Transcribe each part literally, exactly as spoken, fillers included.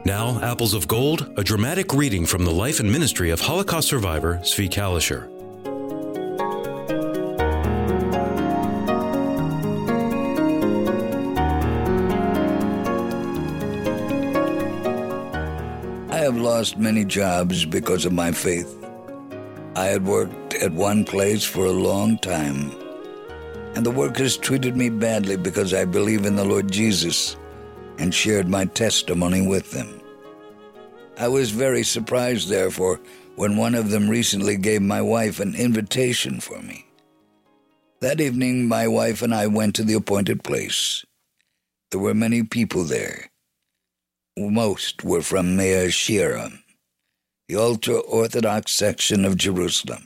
Now, Apples of Gold, a dramatic reading from the life and ministry of Holocaust survivor Zvi Kalisher. I have lost many jobs because of my faith. I had worked at one place for a long time, and the workers treated me badly because I believe in the Lord Jesus and shared my testimony with them. I was very surprised, therefore, when one of them recently gave my wife an invitation for me. That evening, my wife and I went to the appointed place. There were many people there. Most were from Mea Shearim, the ultra-Orthodox section of Jerusalem.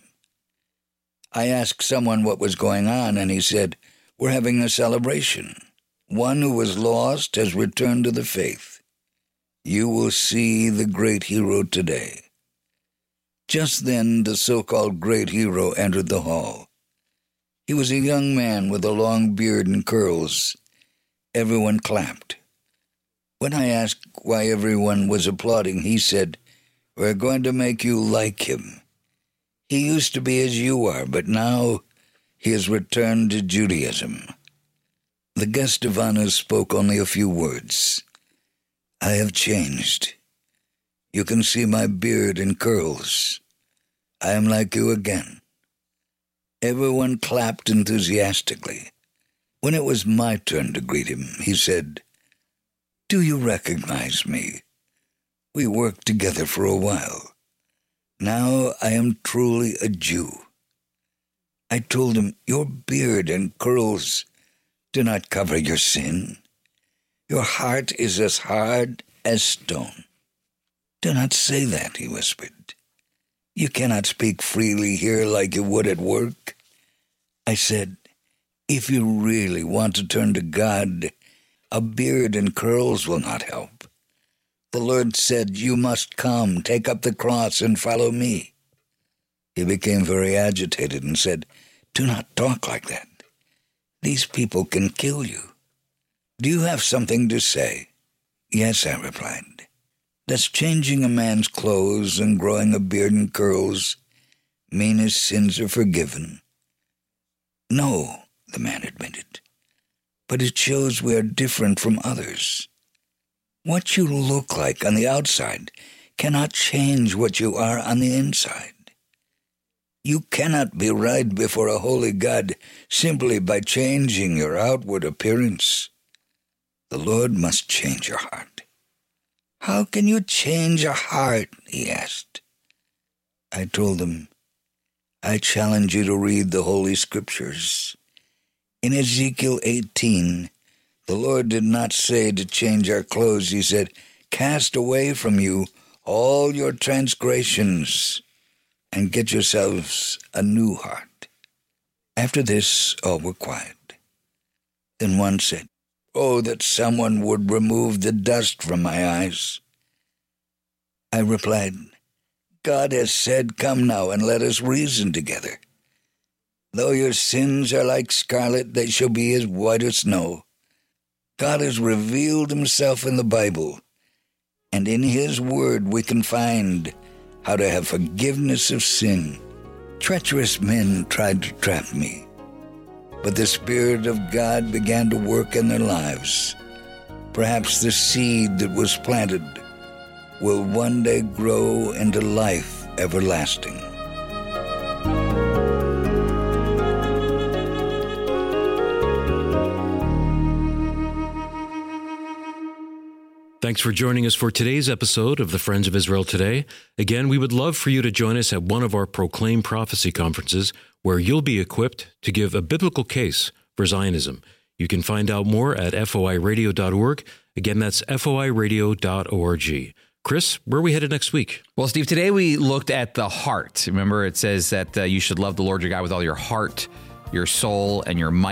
I asked someone what was going on, and he said, "We're having a celebration. One who was lost has returned to the faith. You will see the great hero today." Just then, the so-called great hero entered the hall. He was a young man with a long beard and curls. Everyone clapped. When I asked why everyone was applauding, he said, "We're going to make you like him. He used to be as you are, but now he has returned to Judaism." The guest of honor spoke only a few words. "I have changed. You can see my beard and curls. I am like you again." Everyone clapped enthusiastically. When it was my turn to greet him, he said, "Do you recognize me? We worked together for a while. Now I am truly a Jew." I told him, "Your beard and curls do not cover your sin. Your heart is as hard as stone." "Do not say that," he whispered. "You cannot speak freely here like you would at work." I said, "If you really want to turn to God, a beard and curls will not help. The Lord said, 'You must come, take up the cross, and follow me.'" He became very agitated and said, "Do not talk like that. These people can kill you. Do you have something to say?" "Yes," I replied. "Does changing a man's clothes and growing a beard and curls mean his sins are forgiven?" "No," the man admitted, "but it shows we are different from others. What you look like on the outside cannot change what you are on the inside. You cannot be right before a holy God simply by changing your outward appearance. The Lord must change your heart." "How can you change a heart?" he asked. I told him, "I challenge you to read the Holy Scriptures. In Ezekiel eighteen, the Lord did not say to change our clothes. He said, 'Cast away from you all your transgressions and get yourselves a new heart.'" After this, all were quiet. Then one said, "Oh, that someone would remove the dust from my eyes." I replied, "God has said, 'Come now and let us reason together. Though your sins are like scarlet, they shall be as white as snow.' God has revealed himself in the Bible, and in his word we can find how to have forgiveness of sin. Treacherous men tried to trap me, but the Spirit of God began to work in their lives. Perhaps the seed that was planted will one day grow into life everlasting." Thanks for joining us for today's episode of the Friends of Israel Today. Again, we would love for you to join us at one of our Proclaim Prophecy conferences, where you'll be equipped to give a biblical case for Zionism. You can find out more at F O I radio dot org. Again, that's F O I radio dot org. Chris, where are we headed next week? Well, Steve, today we looked at the heart. Remember, it says that uh, you should love the Lord your God with all your heart, your soul, and your might.